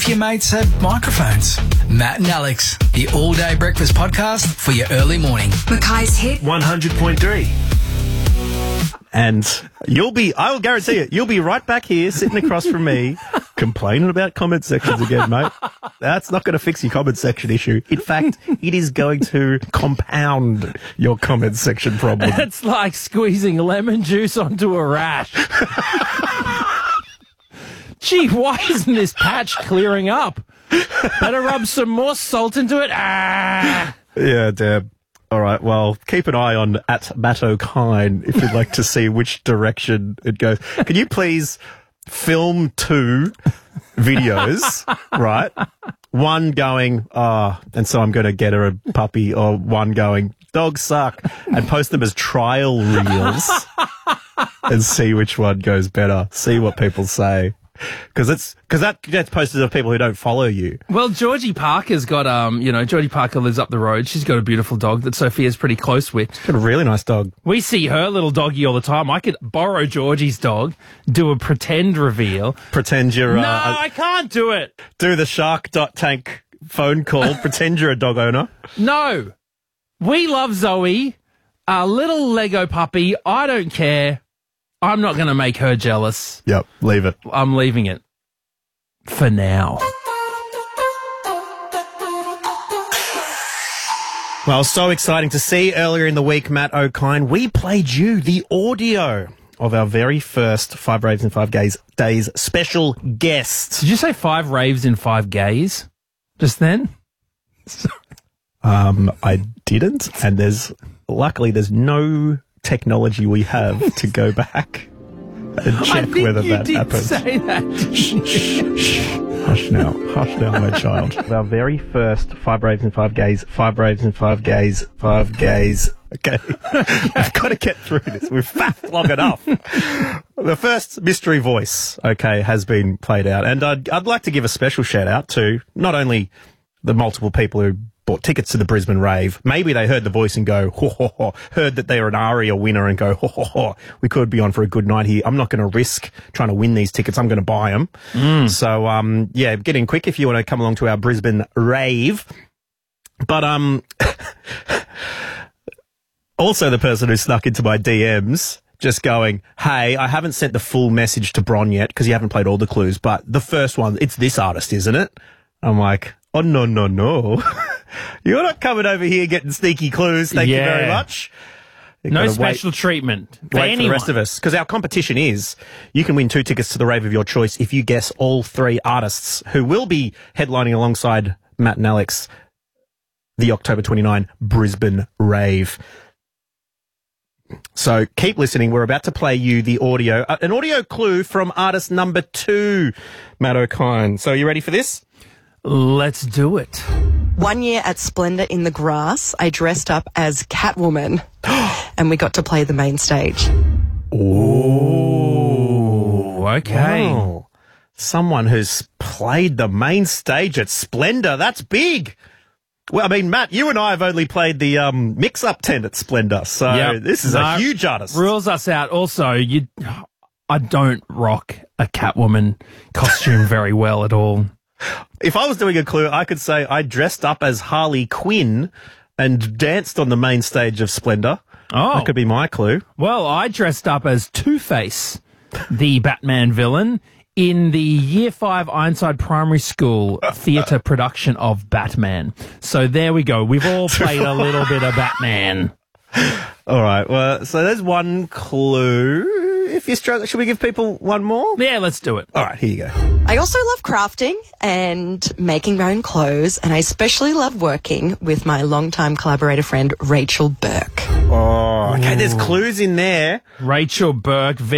If your mates had microphones. Matt and Alex, the all-day breakfast podcast for your early morning. Mackay's Hit 100.3. And I will guarantee it, you'll be right back here sitting across from me complaining about comment sections again, mate. That's not going to fix your comment section issue. In fact, it is going to compound your comment section problem. It's like squeezing lemon juice onto a rash. Gee, why isn't this patch clearing up? Better rub some more salt into it. Ah! Yeah, Deb. All right, well, keep an eye on @MattO'Kine if you'd like to see which direction it goes. Can you please film 2 videos, right? One going, and so I'm going to get her a puppy, or one going, dogs suck, and post them as trial reels and see which one goes better. See what people say. Because that gets posted of people who don't follow you. Well, Georgie Parker's got, Georgie Parker lives up the road. She's got a beautiful dog that Sophia's pretty close with. She's got a really nice dog. We see her little doggy all the time. I could borrow Georgie's dog, do a pretend reveal. Pretend you're... No, I can't do it. Do the Shark.Tank phone call. Pretend you're a dog owner. No. We love Zoe, a little Lego puppy. I don't care. I'm not going to make her jealous. Yep, leave it. I'm leaving it. For now. Well, so exciting to see. Earlier in the week, Matt O'Kine, we played you the audio of our very first 5 Raves in 5 Days special guest. Did you say 5 raves in 5 gays just then? I didn't, and luckily there's no technology we have to go back and check whether that happened. Say that. Hush now, my child. Our very first 5 Raves in 5 Gays, 5 Raves in 5 Gays, 5 Gays. Okay, we've got to get through this. We've faffed long enough. The first mystery voice, okay, has been played out, and I'd like to give a special shout out to not only the multiple people who bought tickets to the Brisbane Rave. Maybe they heard the voice and go, ho, ho, ho. Heard that they were an ARIA winner and go, ho, ho, ho. We could be on for a good night here. I'm not going to risk trying to win these tickets. I'm going to buy them. So, get in quick if you want to come along to our Brisbane Rave. But, also the person who snuck into my DMs just going, hey, I haven't sent the full message to Bron yet because you haven't played all the clues, but the first one, it's this artist, isn't it? I'm like, oh, no. You're not coming over here getting sneaky clues. Thank you very much. No special treatment. Wait for the rest of us. Because our competition is you can win 2 tickets to the rave of your choice if you guess all 3 artists who will be headlining alongside Matt and Alex the October 29 Brisbane Rave. So keep listening. We're about to play you the audio, an audio clue from artist number 2, Matt O'Kine. So are you ready for this? Let's do it. 1 year at Splendour in the Grass, I dressed up as Catwoman and we got to play the main stage. Oh, okay. Wow. Someone who's played the main stage at Splendour. That's big. Well, I mean, Matt, you and I have only played the mix-up tent at Splendour, so this is a huge artist. Rules us out. Also, I don't rock a Catwoman costume very well at all. If I was doing a clue, I could say I dressed up as Harley Quinn and danced on the main stage of Splendour. Oh. That could be my clue. Well, I dressed up as Two-Face, the Batman villain, in the Year 5 Ironside Primary School theatre production of Batman. So there we go. We've all played a little bit of Batman. All right. Well, so there's one clue. If you struggle, should we give people one more? Yeah, let's do it. All right, here you go. I also love crafting and making my own clothes, and I especially love working with my longtime collaborator friend, Rachel Burke. Oh, okay, there's clues in there. Rachel Burke,